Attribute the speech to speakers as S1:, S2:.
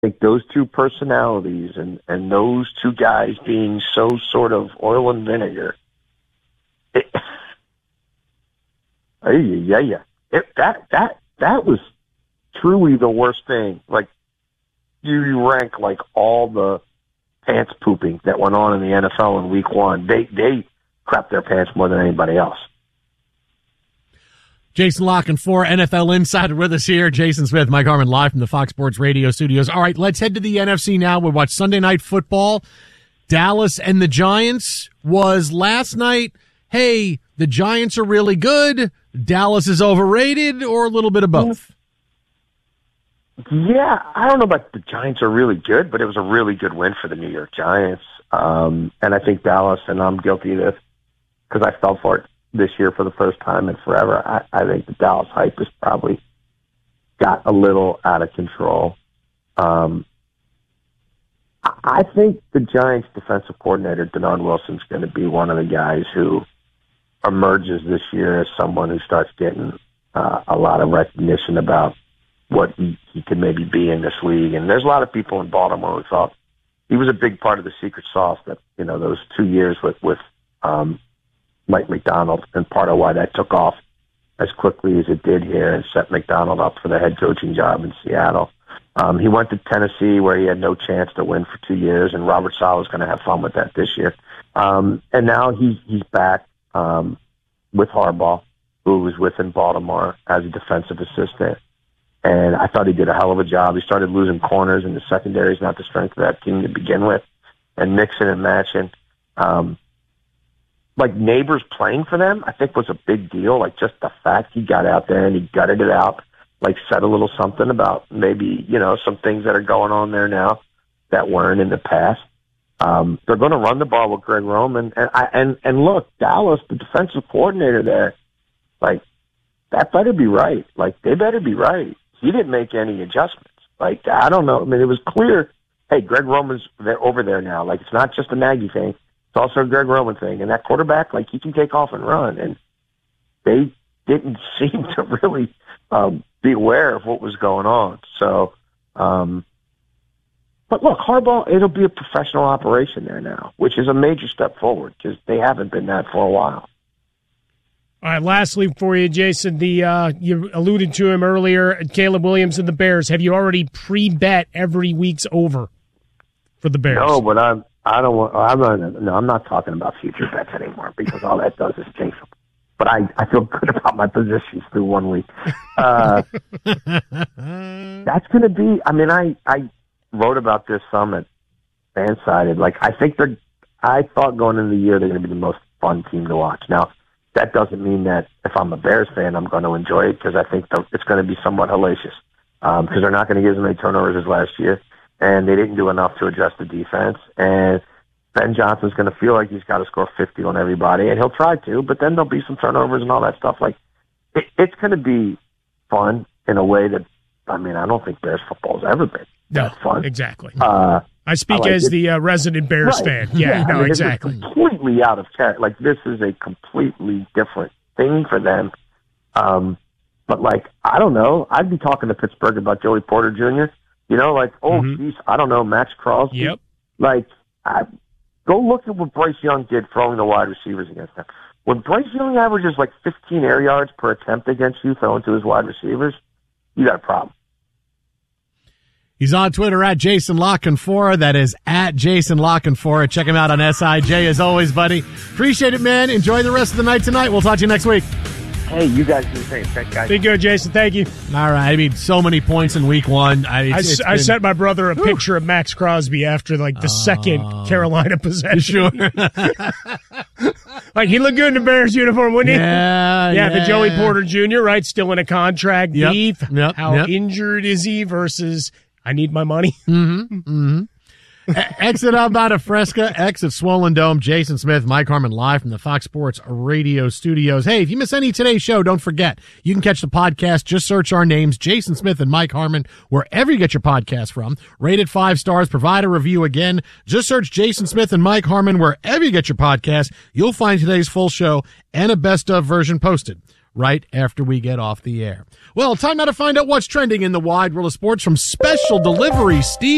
S1: think those two personalities and those two guys being so sort of oil and vinegar, that was truly the worst thing. Like, you rank like all the pants pooping that went on in the NFL in week one. They crapped their pants more than anybody else.
S2: Jason La Canfora, NFL Insider, with us here. Jason Smith, Mike Harmon, live from the Fox Sports Radio studios. All right, let's head to the NFC now. We'll watch Sunday Night Football. Dallas and the Giants. Was last night, hey, the Giants are really good, Dallas is overrated, or a little bit of both?
S1: Yeah, I don't know about the Giants are really good, but it was a really good win for the New York Giants. And I think Dallas, and I'm guilty of this because I fell for it this year for the first time in forever. I think the Dallas hype has probably got a little out of control. I think the Giants defensive coordinator, Denon Wilson's going to be one of the guys who emerges this year as someone who starts getting a lot of recognition about what he could maybe be in this league. And there's a lot of people in Baltimore who thought he was a big part of the secret sauce that, those 2 years with Mike McDonald, and part of why that took off as quickly as it did here and set McDonald up for the head coaching job in Seattle. He went to Tennessee where he had no chance to win for 2 years, and Robert Saleh is going to have fun with that this year. And now he's back with Harbaugh, who was with in Baltimore as a defensive assistant. And I thought he did a hell of a job. He started losing corners, and the secondary is not the strength of that team to begin with. And mixing and matching. Like Neighbors playing for them, I think was a big deal. Like just the fact he got out there and he gutted it out, like said a little something about maybe, some things that are going on there now that weren't in the past. They're going to run the ball with Greg Roman. And look, Dallas, the defensive coordinator there, like that better be right. Like they better be right. He didn't make any adjustments. Like, I don't know. I mean, it was clear, hey, Greg Roman's over there now. Like, it's not just a Nagy thing. It's also a Greg Roman thing. And that quarterback, like, he can take off and run. And they didn't seem to really be aware of what was going on. So, but look, Harbaugh, it'll be a professional operation there now, which is a major step forward because they haven't been that for a while.
S3: All right, lastly for you, Jason, you alluded to him earlier, Caleb Williams and the Bears. Have you already pre-bet every week's over for the Bears?
S1: No, but I'm not talking about future bets anymore because all that does is jinx them. But I feel good about my positions through 1 week. That's going to be, I wrote about this some at Fansided. Like, I thought going into the year they're going to be the most fun team to watch. Now, that doesn't mean that if I'm a Bears fan, I'm going to enjoy it because I think it's going to be somewhat hellacious because they're not going to give as many turnovers as last year, and they didn't do enough to address the defense. And Ben Johnson's going to feel like he's got to score 50 on everybody, and he'll try to, but then there'll be some turnovers and all that stuff. Like, it's going to be fun in a way that, I don't think Bears football's ever been that fun.
S3: Exactly. I speak as the resident Bears fan. Yeah, exactly.
S1: It's completely out of character. Like, this is a completely different thing for them. But, like, I don't know. I'd be talking to Pittsburgh about Joey Porter Jr. Geez, I don't know, Max Crosby.
S3: Yep.
S1: Like, go look at what Bryce Young did throwing the wide receivers against them. When Bryce Young averages, 15 air yards per attempt against you throwing to his wide receivers, you got a problem.
S2: He's on Twitter at Jason La Canfora. That is at Jason La Canfora. Check him out on SIJ as always, buddy. Appreciate it, man. Enjoy the rest of the night tonight. We'll talk to you next week.
S1: Hey, you guys do the same. Thanks, guys.
S3: Be good, Jason. Thank you.
S2: All right. So many points in week one.
S3: I sent my brother a picture of Max Crosby after the second Carolina possession.
S2: Sure.
S3: He looked good in the Bears uniform, wouldn't he?
S2: Yeah.
S3: The Joey Porter Jr., right? Still in a contract.
S2: Yep.
S3: Beef.
S2: Yep.
S3: How injured is he versus I need my money?
S2: Mm-hmm. Mm-hmm. Exit Alvada Fresca, exit Swollen Dome. Jason Smith, Mike Harmon, live from the Fox Sports Radio studios. Hey, if you miss any of today's show, don't forget, you can catch the podcast. Just search our names, Jason Smith and Mike Harmon, wherever you get your podcast from. Rate it 5 stars. Provide a review again. Just search Jason Smith and Mike Harmon wherever you get your podcast. You'll find today's full show and a best of version posted right after we get off the air. Well, time now to find out what's trending in the wide world of sports from Special Delivery Steve.